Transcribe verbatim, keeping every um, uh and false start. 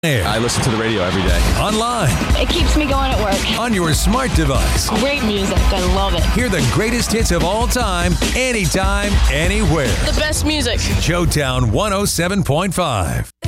Air. I listen to the radio every day. Online. It keeps me going at work. On your smart device. Great music. I love it. Hear the greatest hits of all time, anytime, anywhere. The best music. Showtown one oh seven point five.